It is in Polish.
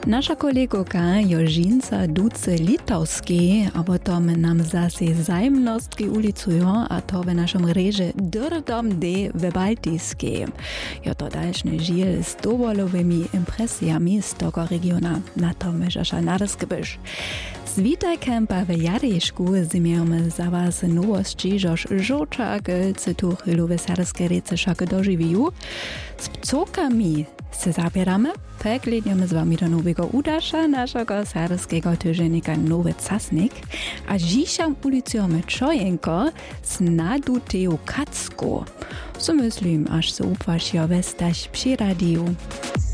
Nasza kolegoka Jožinca Duce Litowskiej, a potom nam zase zajemnostki ulicują, a to w naszym reže Drdom D w Baltijskiej. Jo to dalszny žil z dowolowymi impresjami z tego regiona, na to myżasza Narskebysz. Z Witajkempa w Jadejszku zimiemy za was nowości, żoż żoczake tu chylu w serskie rece szake dożywiu. Z pcokami se zabieramy, pekledniemy z wami do nowego udasza naszego serskiego tyżennika Nowy Casnik, a dzisiam ulicujemy czojenko z naduteu Kacku. So myślim, aż se upłasz jo westać przy radiu.